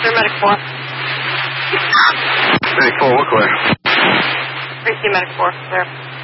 Clear Medic 4. Medic 4, what clear? 3C Medic 4, clear.